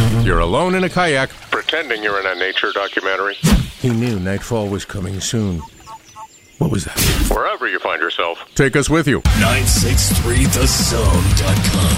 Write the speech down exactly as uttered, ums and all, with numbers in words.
You're alone in a kayak, pretending you're in a nature documentary. He knew nightfall was coming soon. What was that? Wherever you find yourself, take us with you. nine six three the zone dot com